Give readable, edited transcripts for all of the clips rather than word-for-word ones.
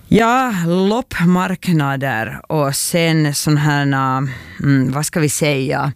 Ja, loppmarknader och sen sån här, vad ska vi säga,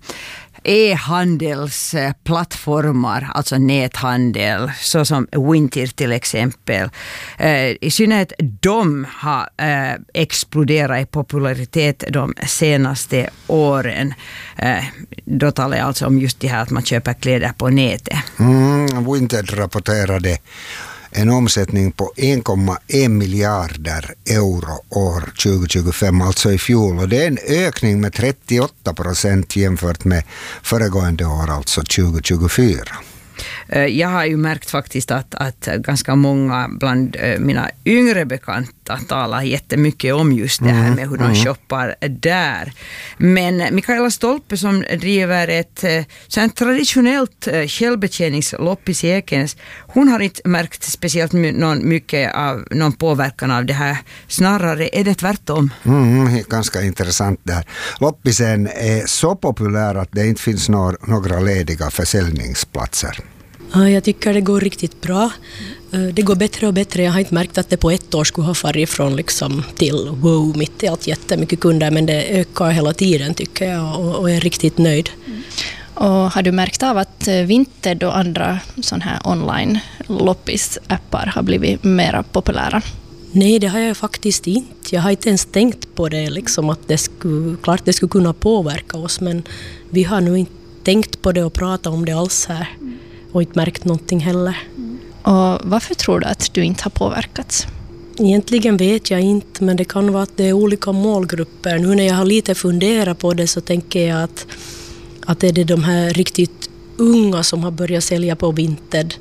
e-handelsplattformar, alltså näthandel, så som Vinted till exempel. I synnerhet de har exploderat i popularitet de senaste åren. Då talar jag alltså om just det här att man köper kläder på nätet. Vinted rapporterade en omsättning på 1,1 miljarder euro år 2025, alltså i fjol. Och det är en ökning med 38% jämfört med föregående år, alltså 2024. Jag har ju märkt faktiskt att ganska många bland mina yngre bekanta talar jättemycket om just det här med hur de shoppar där. Men Mikaela Stolpe som driver ett traditionellt självbetjäningsloppis i Ekens, hon har inte märkt speciellt mycket av någon påverkan av det här. Snarare är det tvärtom. Ganska intressant där. Loppisen är så populär att det inte finns några lediga försäljningsplatser. Ja, jag tycker det går riktigt bra. Det går bättre och bättre. Jag har inte märkt att det på ett år skulle ha farit från liksom till wow, mitt i allt jättemycket kunder, men det ökar hela tiden tycker jag och är riktigt nöjd. Och har du märkt av att Vinted och andra sån här online loppis-appar har blivit mer populära? Nej, det har jag faktiskt inte. Jag har inte ens tänkt på det, liksom, att det skulle kunna påverka oss, men vi har nu inte tänkt på det och pratat om det alls här. Och inte märkt någonting heller. Och varför tror du att du inte har påverkats? Egentligen vet jag inte, men det kan vara att det är olika målgrupper. Nu när jag har lite funderat på det så tänker jag att är det de här riktigt unga som har börjat sälja på Vinted.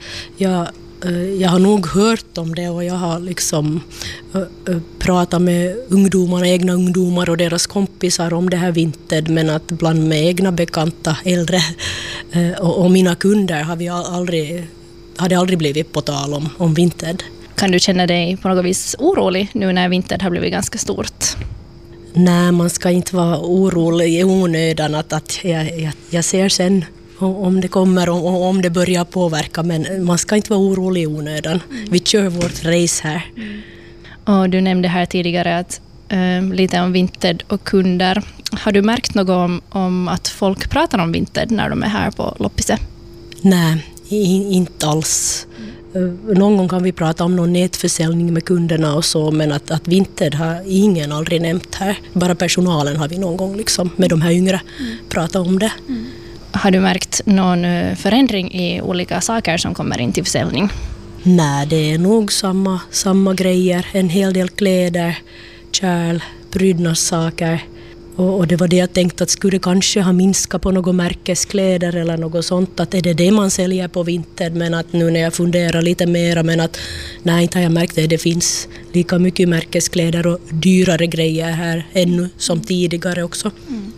Jag har nog hört om det och jag har liksom pratat med egna ungdomar och deras kompisar om det här Vinted, men att bland med egna bekanta äldre och mina kunder har det aldrig blivit på tal om Vinted. Kan du känna dig på något vis orolig nu när Vinted har blivit ganska stort? Nej, man ska inte vara orolig i onödan att jag ser sen om det kommer och om det börjar påverka, men man ska inte vara orolig i onödan. Vi kör vårt race här. Och du nämnde här tidigare att lite om Vinted och kunder. Har du märkt något om att folk pratar om Vinted när de är här på loppiset? Nej, inte alls. Någon gång kan vi prata om någon nätförsäljning med kunderna och så, men att Vinted har ingen aldrig nämnt här. Bara personalen har vi någon gång liksom, med de här yngre pratat om det. Har du märkt någon förändring i olika saker som kommer in till försäljning? Nej, det är nog samma grejer. En hel del kläder, kärl, prydnadssaker. Och det var det jag tänkte att skulle kanske ha minskat på något märkeskläder eller något sånt. Att är det man säljer på Vinted, men att nu när jag funderar lite mera, men att nej, inte har jag märkt det. Det finns lika mycket märkeskläder och dyrare grejer här ännu som tidigare också.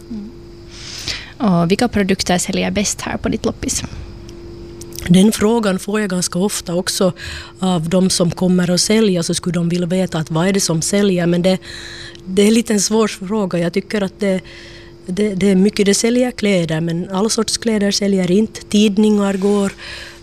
Och vilka produkter säljer bäst här på ditt loppis? Den frågan får jag ganska ofta också av de som kommer att sälja, så skulle de vilja veta att vad är det som säljer, men det är lite en svår fråga. Jag tycker att det är mycket, det säljer kläder, men alla sorts kläder säljer inte. Tidningar går,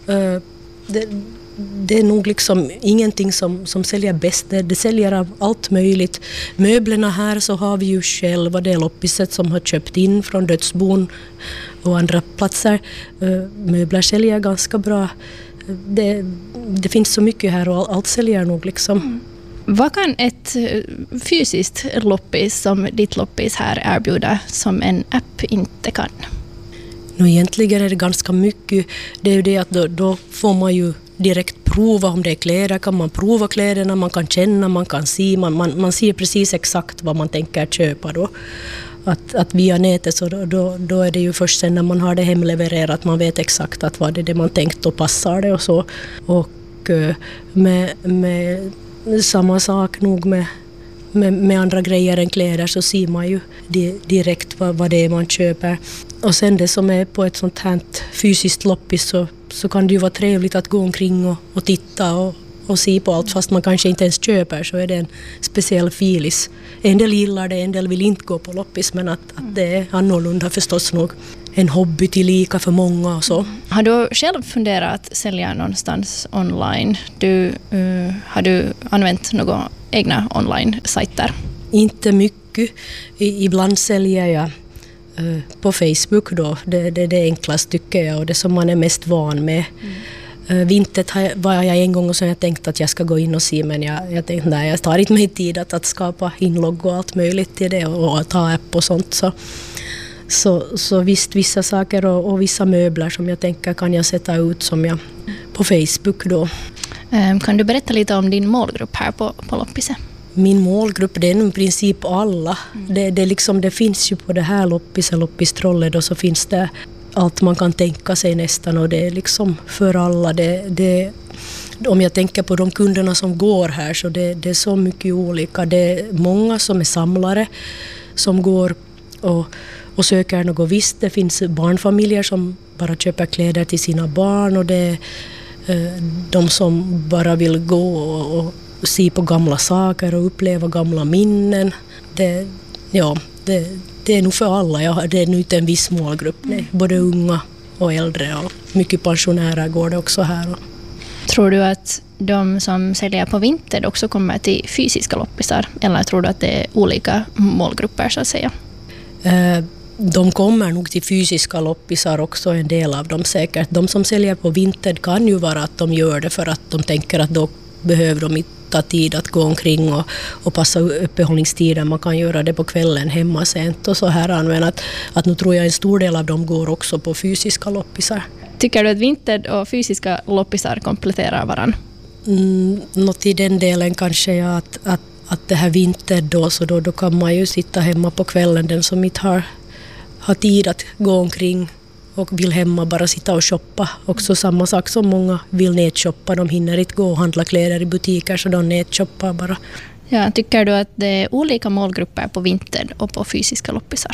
det är nog liksom ingenting som säljer bäst. Det säljer av allt möjligt. Möblerna här så har vi ju själva det loppiset som har köpt in från dödsbon och andra platser. Möbler säljer ganska bra. Det finns så mycket här och allt säljer nog liksom. Vad kan ett fysiskt loppis som ditt loppis här erbjuda som en app inte kan? Egentligen är det ganska mycket. Det är ju det att då får man ju direkt prova om det är kläder. Kan man prova kläderna, man kan känna, man kan se. Man ser precis exakt vad man tänker köpa då. Att via nätet så då är det ju först sen när man har det hemlevererat man vet exakt att vad det är det man tänkt och passar det och så. Och med samma sak nog med andra grejer än kläder så ser man ju direkt vad det är man köper. Och sen det som är på ett sånt här fysiskt loppis så kan det ju vara trevligt att gå omkring och titta och och se på allt fast man kanske inte ens köper, så är det en speciell filis. En del gillar det, en del vill inte gå på loppis, men att det är annorlunda förstås nog. En hobby till lika för många och så. Har du själv funderat att sälja någonstans online? Har du använt några egna online-sajter? Inte mycket. Ibland säljer jag på Facebook då. Det är det enklaste tycker jag och det som man är mest van med. Vintet var jag en gång och så jag tänkt att jag ska gå in och se, men jag tänkte nej, jag tar inte mig tid att skapa inlogg och allt möjligt till det och ta app och sånt. Så visst, vissa saker och vissa möbler som jag tänker kan jag sätta ut som jag på Facebook då. Kan du berätta lite om din målgrupp här på loppiset? Min målgrupp, det är i princip alla. Det finns ju på det här loppistrollet och så finns det allt man kan tänka sig nästan och det är liksom för alla. Om jag tänker på de kunderna som går här så det är så mycket olika. Det är många som är samlare som går och söker något visst. Det finns barnfamiljer som bara köper kläder till sina barn och det är de som bara vill gå och se på gamla saker och uppleva gamla minnen. Det är nog för alla. Det är nu inte en viss målgrupp. Nej, både unga och äldre och mycket pensionärer går det också här. Tror du att de som säljer på Vinted också kommer till fysiska loppisar? Eller tror du att det är olika målgrupper så att säga? De kommer nog till fysiska loppisar också, en del av dem säkert. De som säljer på Vinted kan ju vara att de gör det för att de tänker att då behöver de inte ta tid att gå omkring och passa uppehållningstiden. Man kan göra det på kvällen hemma sent och så här. Men att nu tror jag en stor del av dem går också på fysiska loppisar. Tycker du att Vinted och fysiska loppisar kompletterar varandra? Något i den delen kanske jag att det här Vinted då kan man ju sitta hemma på kvällen, den som inte har tid att gå omkring och vill hemma bara sitta och shoppa. Också samma sak som många vill nätshoppa, de hinner inte gå och handla kläder i butiker så de nätshoppar bara. Ja, tycker du att det är olika målgrupper på Vinted och på fysiska loppisar?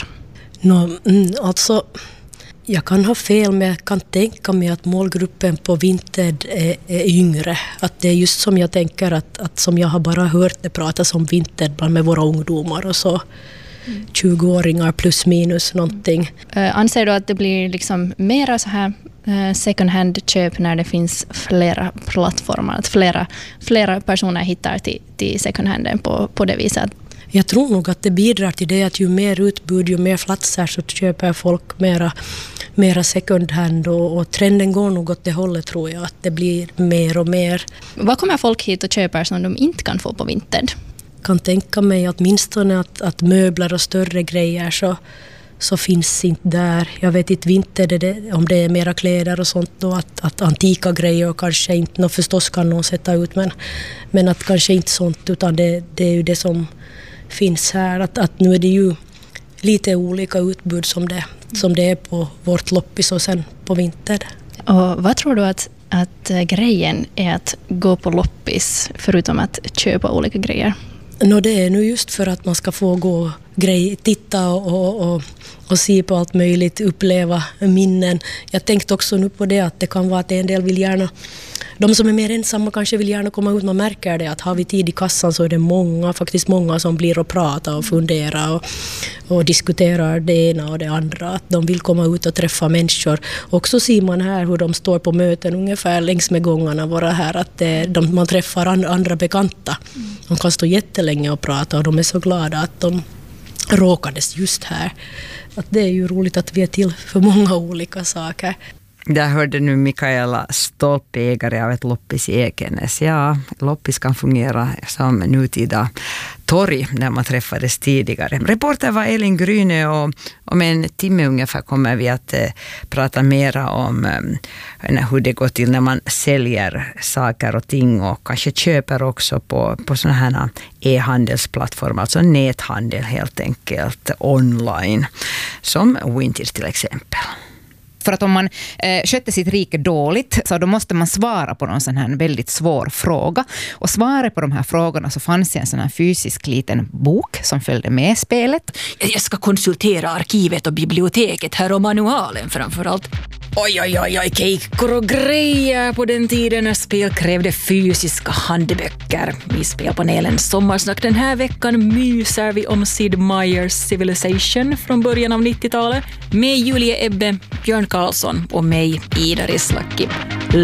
Alltså, jag kan ha fel, men jag kan tänka mig att målgruppen på Vinted är yngre. Att det är just som jag tänker att som jag har bara hört det pratas om Vinted bland med våra ungdomar och så. 20-åringar plus minus någonting. Anser du att det blir liksom mera så här second hand-köp när det finns flera plattformar, att flera personer hittar till second handen på det viset? Jag tror nog att det bidrar till det att ju mer utbud, ju mer platser så köper folk mera second hand och trenden går nog åt det hållet tror jag, att det blir mer och mer. Vad kommer folk hit och köper som de inte kan få på Vinted? Kan tänka mig åtminstone att möbler och större grejer så finns inte där. Jag vet inte Vinted om det är mera kläder och sånt då, att antika grejer kanske inte, förstås kan någon sätta ut men att kanske inte sånt utan det är ju det som finns här. Att nu är det ju lite olika utbud som det är på vårt loppis och sen på Vinted. Och vad tror du att grejen är att gå på loppis förutom att köpa olika grejer? Det är nu just för att man ska få gå titta och se på allt möjligt, uppleva minnen. Jag tänkte också nu på det att det kan vara att en del vill gärna, de som är mer ensamma kanske vill gärna komma ut, man märker det att har vi tid i kassan så är det faktiskt många som blir och pratar och funderar och diskuterar det ena och det andra, att de vill komma ut och träffa människor. Och så ser man här hur de står på möten ungefär längs med gångarna våra här, att man träffar andra bekanta. De kan stå jättelänge och prata och de är så glada att de råkades just här. Att det är ju roligt att vi är till för många olika saker. Där hörde nu Mikaela Stolpe, ägare av ett loppis i Ekenäs. Ja, loppis kan fungera som nutida torg när man träffades tidigare. Reporter var Elin Gryne och om en timme ungefär kommer vi att prata mera om hur det går till när man säljer saker och ting och kanske köper också på sådana här e-handelsplattformar, alltså näthandel helt enkelt online, som Winter till exempel. För att om man skötte sitt rike dåligt så då måste man svara på någon sån här väldigt svår fråga. Och svaret på de här frågorna så fanns en sån här fysisk liten bok som följde med spelet. Jag ska konsultera arkivet och biblioteket här och manualen framförallt. Oj, kejkor och grejer på den tiden när spel krävde fysiska handböcker. I spelpanelen Sommarsnack den här veckan myser vi om Sid Meier's Civilization från början av 90-talet med Julia Ebbe, Björn Karlsson och mig, Ida Rislaki.